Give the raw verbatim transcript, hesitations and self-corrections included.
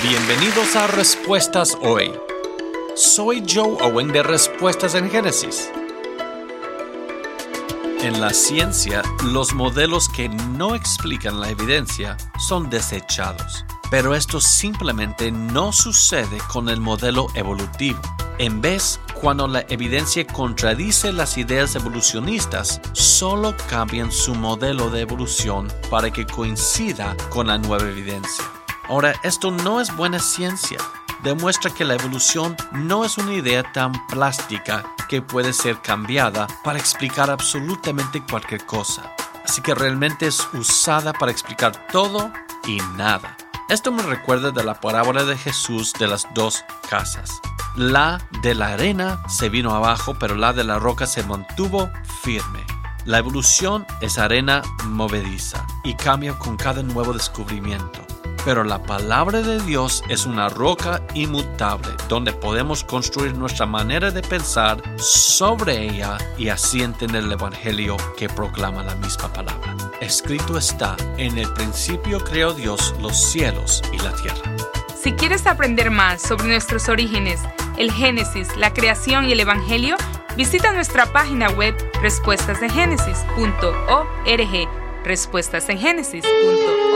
Bienvenidos a Respuestas Hoy. Soy Joe Owen de Respuestas en Génesis. En la ciencia, los modelos que no explican la evidencia son desechados. Pero esto simplemente no sucede con el modelo evolutivo. En vez, cuando la evidencia contradice las ideas evolucionistas, solo cambian su modelo de evolución para que coincida con la nueva evidencia. Ahora, esto no es buena ciencia. Demuestra que la evolución no es una idea tan plástica que puede ser cambiada para explicar absolutamente cualquier cosa. Así que realmente es usada para explicar todo y nada. Esto me recuerda de la parábola de Jesús de las dos casas. La de la arena se vino abajo, pero la de la roca se mantuvo firme. La evolución es arena movediza y cambia con cada nuevo descubrimiento. Pero la palabra de Dios es una roca inmutable, donde podemos construir nuestra manera de pensar sobre ella y así entender el Evangelio que proclama la misma palabra. Escrito está: en el principio creó Dios los cielos y la tierra. Si quieres aprender más sobre nuestros orígenes, el Génesis, la creación y el Evangelio, visita nuestra página web respuestas en génesis punto org, respuestas en génesis punto org.